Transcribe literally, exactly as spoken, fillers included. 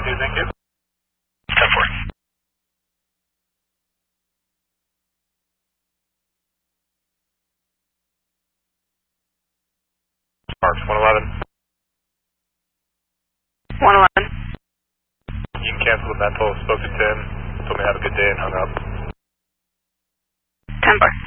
two, thank you. ten four. Parks, one eleven. one eleven. You can cancel the mental. Spoke to Tim. Told me to have a good day and hung up. ten four.